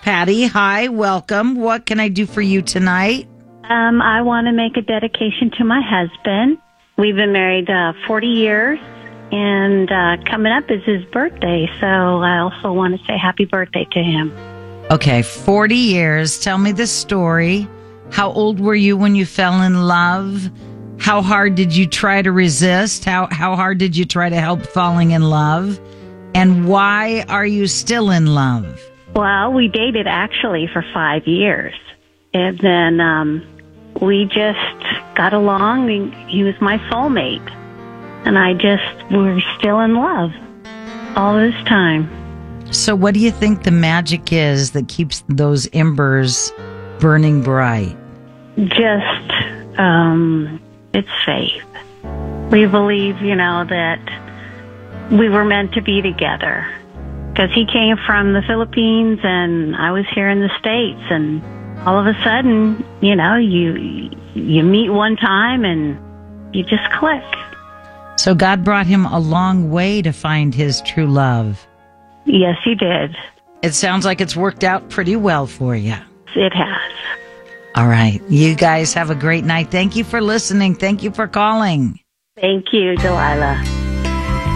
Patty, hi, welcome. What can I do for you tonight? I want to make a dedication to my husband. We've been married 40 years, and coming up is his birthday, so I also want to say happy birthday to him. Okay, 40 years. Tell me the story. How old were you when you fell in love? How hard did you try to resist? How hard did you try to help falling in love? And why are you still in love? Well, we dated actually for 5 years, and then we just got along, and he was my soulmate, and we're still in love all this time. So what do you think the magic is that keeps those embers burning bright? Just, it's faith. We believe, that we were meant to be together. Because he came from the Philippines and I was here in the States, and all of a sudden, you meet one time and you just click. So God brought him a long way to find his true love. Yes, he did. It sounds like it's worked out pretty well for you. It has. All right. You guys have a great night. Thank you for listening. Thank you for calling. Thank you, Delilah.